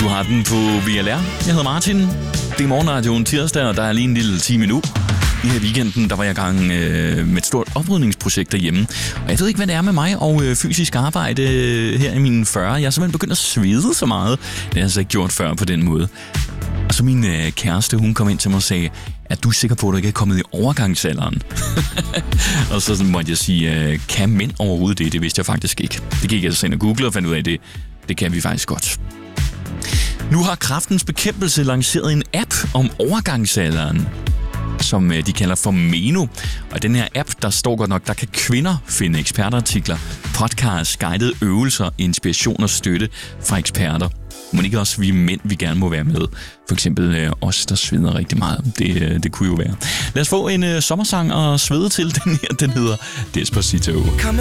Du har den på VLR. Jeg hedder Martin. Det er morgenradioen tirsdag, og der er lige en lille time nu. I her weekenden, der var jeg i gang med et stort oprydningsprojekt derhjemme. Og jeg ved ikke, hvad det er med mig og fysisk arbejde her i mine 40. Jeg er simpelthen begyndt at svede så meget. Det har jeg altså ikke gjort før på den måde. Og så min kæreste, hun kom ind til mig og sagde, at du er sikker på, at du ikke er kommet i overgangsalderen? Og så måtte jeg sige, kan mænd overhovedet det? Det vidste jeg faktisk ikke. Det gik jeg så ind og google og fandt ud af, det kan vi faktisk godt. Nu har Kræftens Bekæmpelse lanceret en app om overgangsalderen, som de kalder for Meno. Og den her app, der står godt nok, der kan kvinder finde ekspertartikler, podcasts, guidede øvelser, inspiration og støtte fra eksperter. Må ikke også vi mænd, vi gerne må være med? For eksempel os, der sveder rigtig meget. Det kunne jo være. Lad os få en sommersang og svede til. Den her, den hedder Despacito.